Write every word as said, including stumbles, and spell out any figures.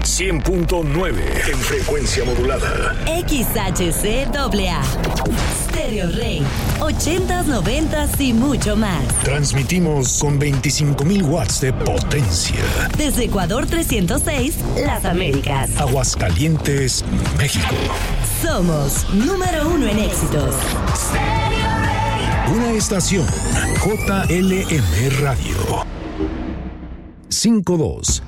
cien punto nueve en frecuencia modulada. X H C A A. Stereo Rey. ochentas, noventas y mucho más. Transmitimos con veinticinco mil watts de potencia. Desde Ecuador trescientos seis, Las Américas. Aguascalientes, México. Somos número uno en éxitos. Una estación J L M Radio. cinco dos